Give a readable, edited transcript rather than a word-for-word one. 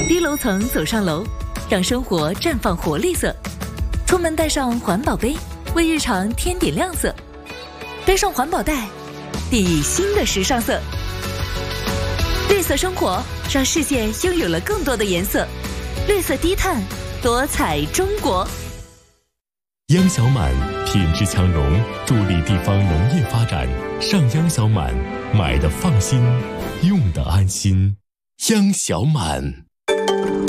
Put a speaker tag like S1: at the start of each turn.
S1: 低楼层走上楼，让生活绽放活力色。出门带上环保杯，为日常添点亮色。背上环保袋，定义新的时尚色。绿色生活，让世界拥有了更多的颜色。绿色低碳，多彩中国。
S2: 央小满品质强融，助力地方农业发展。上央小满，买的放心，用的安心。央小满。